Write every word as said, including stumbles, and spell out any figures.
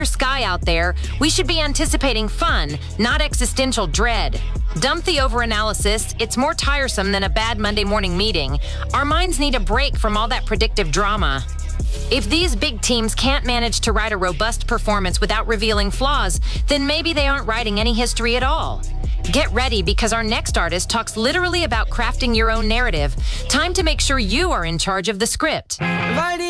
sky out there, we should be anticipating fun, not existential dread. Dump the overanalysis. It's more tiresome than a bad Monday morning meeting. Our minds need a break from all that predictive drama. If these big teams can't manage to write a robust performance without revealing flaws, then maybe they aren't writing any history at all. Get ready, because our next artist talks literally about crafting your own narrative. Time to make sure you are in charge of the script.